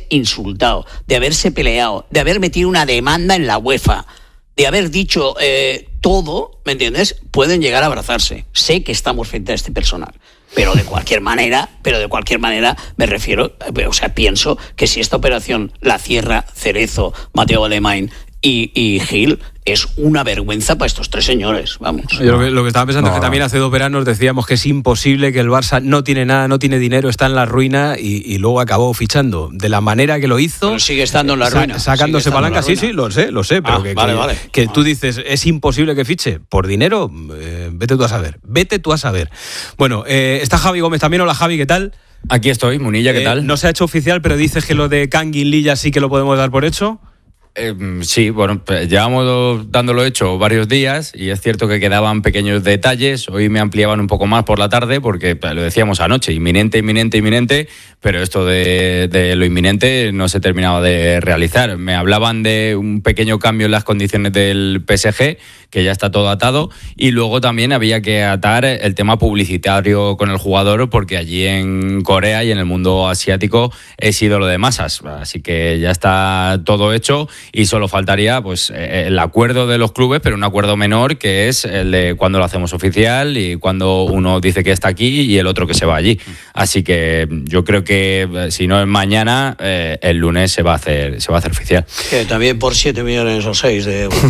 haberse insultado, de haberse peleado, de haber metido una demanda en la UEFA, de haber dicho todo, ¿me entiendes? Pueden llegar a abrazarse. Sé que estamos frente a este personal. Pero de cualquier manera me refiero, o sea, pienso que si esta operación la cierra Cerezo, Mateo Alemany y Gil, es una vergüenza para estos tres señores, vamos. Yo lo que estaba pensando es que también hace 2 veranos decíamos que es imposible, que el Barça no tiene nada, no tiene dinero, está en la ruina y luego acabó fichando de la manera que lo hizo. Pero sigue estando en la ruina. Sacándose palanca, sí, lo sé, pero que tú dices, es imposible que fiche por dinero, vete tú a saber. Bueno, está Javi Gómez también. Hola Javi, ¿qué tal? Aquí estoy, Munilla, ¿qué tal? No se ha hecho oficial, pero dices que lo de Kangin Lee ya sí que lo podemos dar por hecho. Sí, bueno, llevamos dándolo hecho varios días y es cierto que quedaban pequeños detalles. Hoy me ampliaban un poco más por la tarde porque lo decíamos anoche, inminente, pero esto de lo inminente no se terminaba de realizar. Me hablaban de un pequeño cambio en las condiciones del PSG, que ya está todo atado, y luego también había que atar el tema publicitario con el jugador porque allí en Corea y en el mundo asiático es ídolo de masas, así que ya está todo hecho. Y solo faltaría pues el acuerdo de los clubes, pero un acuerdo menor, que es el de cuando lo hacemos oficial y cuando uno dice que está aquí y el otro que se va allí. Así que yo creo que si no es mañana, el lunes se va a hacer oficial. Que también por 7 millones o 6 de euros.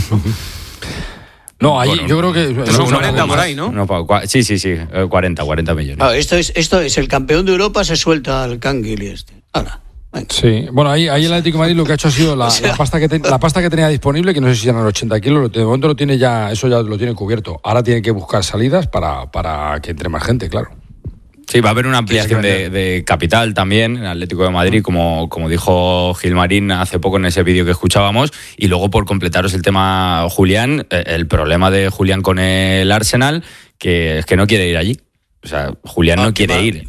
No, ahí yo creo que son 40 por ahí, ¿no? Sí, 40 millones. Esto es el campeón de Europa, se suelta al Kangin Lee este. Ahora. Sí, bueno, ahí el Atlético de Madrid lo que ha hecho ha sido la pasta que tenía disponible, que no sé si eran 80 kilos, de momento lo tiene ya, eso ya lo tiene cubierto. Ahora tiene que buscar salidas para que entre más gente, claro. Sí, va a haber una ampliación de capital también en Atlético de Madrid, como dijo Gilmarín hace poco en ese vídeo que escuchábamos. Y luego, por completaros el tema Julián, el problema de Julián con el Arsenal, que es que no quiere ir allí. O sea, Julián no quiere ir.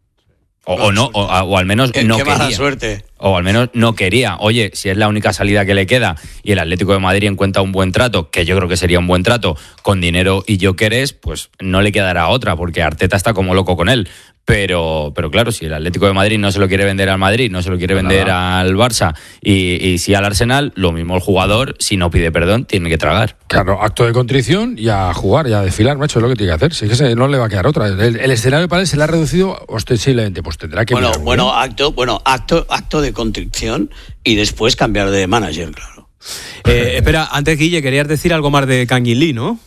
O al menos no quería. Mala suerte. O al menos no quería. Oye, si es la única salida que le queda y el Atlético de Madrid encuentra un buen trato, que yo creo que sería un buen trato, con dinero y Gyökeres, pues no le quedará otra, porque Arteta está como loco con él. Pero claro, si el Atlético de Madrid no se lo quiere vender al Madrid, no se lo quiere vender al Barça y si al Arsenal, lo mismo el jugador, si no pide perdón, tiene que tragar. Claro, acto de contrición y a jugar y a desfilar, macho, es lo que tiene que hacer. Si es que no le va a quedar otra. El escenario para él se le ha reducido ostensiblemente, pues tendrá que acto de contrición y después cambiar de manager, claro. Espera, antes, Guille, querías decir algo más de Kangin Lee, ¿no?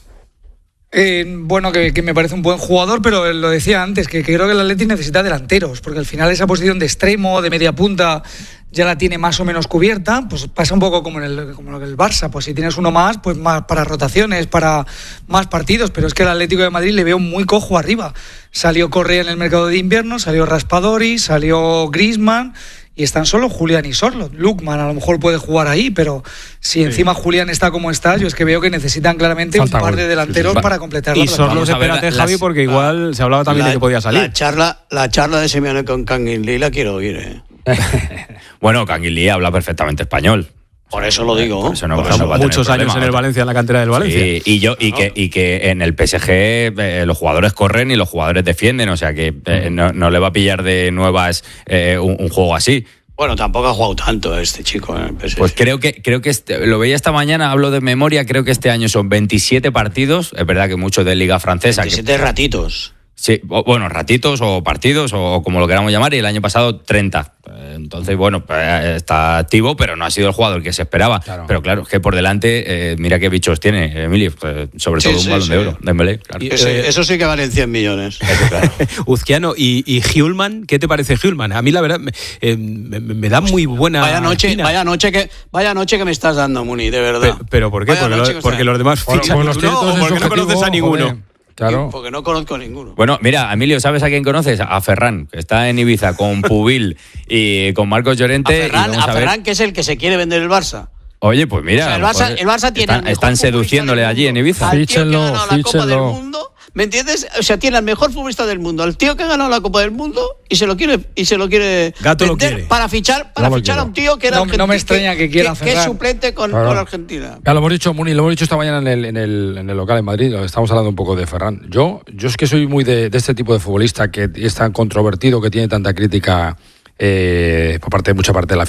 Bueno, que me parece un buen jugador, pero lo decía antes, que creo que el Atleti necesita delanteros, porque al final esa posición de extremo, de media punta, ya la tiene más o menos cubierta. Pues pasa un poco como lo del Barça, pues si tienes uno más, pues más para rotaciones, para más partidos, pero es que el Atlético de Madrid le veo muy cojo arriba. Salió Correa en el mercado de invierno, salió Raspadori, salió Griezmann, y están solo Julián y Sorloth. Lukman a lo mejor puede jugar ahí, pero si encima Julián está como está, yo es que veo que necesitan claramente un par de delanteros para completar la plantilla. Y Sorloth, espérate, Javi, porque igual se hablaba también de que podía salir. La charla de Simeone con Kangin Lee la quiero oír, Bueno, Kangin Lee habla perfectamente español. Por eso lo digo. Por eso no muchos años en el Valencia, en la cantera del Valencia. Sí, y que en el PSG los jugadores corren y los jugadores defienden, o sea que no le va a pillar de nuevas un juego así. Bueno, tampoco ha jugado tanto este chico en el PSG. Pues creo que lo veía esta mañana, hablo de memoria, creo que este año son 27 partidos, es verdad que muchos de Liga Francesa. 27 ratitos. Sí, bueno, ratitos o partidos o como lo queramos llamar, y el año pasado 30. Entonces, bueno, está activo, pero no ha sido el jugador que se esperaba. Claro. Pero claro, es que por delante, mira qué bichos tiene, Emilio, sobre todo un balón de oro, Dembélé. Claro. Eso sí que valen 100 millones. Claro. Uzquiano, ¿y Hjulman? ¿Qué te parece Hjulman? A mí la verdad me da muy buena Vaya noche que me estás dando, Muni, de verdad. ¿Pero por qué? Porque los demás fichan o porque no conoces a ninguno. Claro. Porque no conozco a ninguno. Bueno, mira, Emilio, ¿sabes a quién conoces? A Ferran, que está en Ibiza con Pubil y con Marcos Llorente. A Ferran, que es el que se quiere vender el Barça. Oye, pues mira, o sea, el Barça tiene están seduciéndole allí en Ibiza. Al tío que ha ganado la Copa del Mundo, ¿me entiendes? O sea, tiene al mejor futbolista del mundo, al tío que ha ganado la Copa del Mundo y se lo quiere Gato vender lo quiere. para fichar a un tío que era argentino, no me extraña que quiera que es suplente con Argentina. Ya lo hemos dicho, Muni, lo hemos dicho esta mañana en el local en Madrid, estamos hablando un poco de Ferran. Yo es que soy muy de este tipo de futbolista que es tan controvertido, que tiene tanta crítica por mucha parte de la